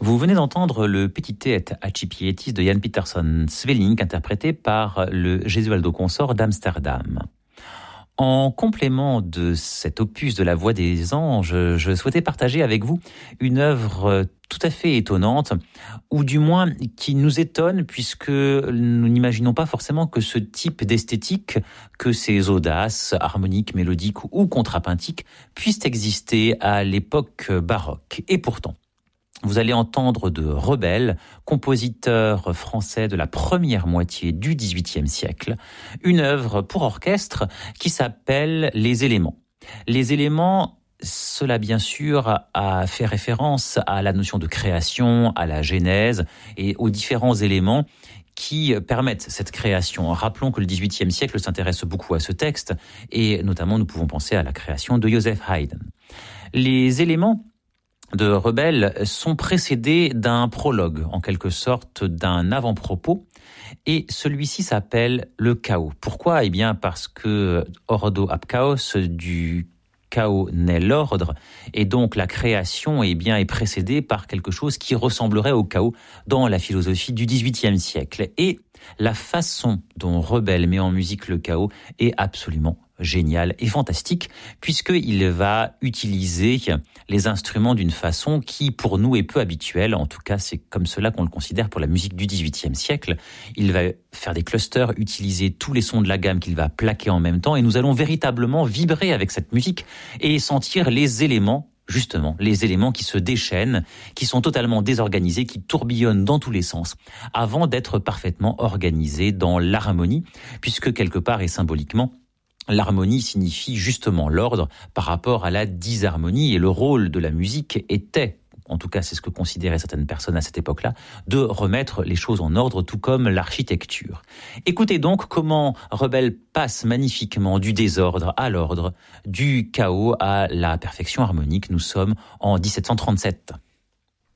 Vous venez d'entendre le Petit Teet Acipietis de Jan Pieterszoon Sweelinck, interprété par le Gesualdo Consort d'Amsterdam. En complément de cet opus de la Voix des Anges, je souhaitais partager avec vous une œuvre tout à fait étonnante, ou du moins qui nous étonne, puisque nous n'imaginons pas forcément que ce type d'esthétique, que ces audaces harmoniques, mélodiques ou contrapuntiques puissent exister à l'époque baroque. Et pourtant, vous allez entendre de Rebelle, compositeur français de la première moitié du XVIIIe siècle, une œuvre pour orchestre qui s'appelle Les Éléments. Les Éléments, cela bien sûr a fait référence à la notion de création, à la genèse et aux différents éléments qui permettent cette création. Rappelons que le XVIIIe siècle s'intéresse beaucoup à ce texte et notamment nous pouvons penser à la création de Joseph Haydn. Les éléments de Rebelle sont précédés d'un prologue, en quelque sorte d'un avant-propos, et celui-ci s'appelle le chaos. Pourquoi ? Eh bien parce que ordo ab chaos, du chaos naît l'ordre, et donc la création est précédée par quelque chose qui ressemblerait au chaos dans la philosophie du XVIIIe siècle. Et la façon dont Rebelle met en musique le chaos est absolument génial et fantastique, puisqu'il va utiliser les instruments d'une façon qui, pour nous, est peu habituelle. En tout cas, c'est comme cela qu'on le considère pour la musique du XVIIIe siècle. Il va faire des clusters, utiliser tous les sons de la gamme qu'il va plaquer en même temps, et nous allons véritablement vibrer avec cette musique et sentir les éléments, justement, les éléments qui se déchaînent, qui sont totalement désorganisés, qui tourbillonnent dans tous les sens, avant d'être parfaitement organisés dans l'harmonie, puisque quelque part et symboliquement, l'harmonie signifie justement l'ordre par rapport à la disharmonie, et le rôle de la musique était, en tout cas c'est ce que considéraient certaines personnes à cette époque-là, de remettre les choses en ordre, tout comme l'architecture. Écoutez donc comment Rebelle passe magnifiquement du désordre à l'ordre, du chaos à la perfection harmonique. Nous sommes en 1737.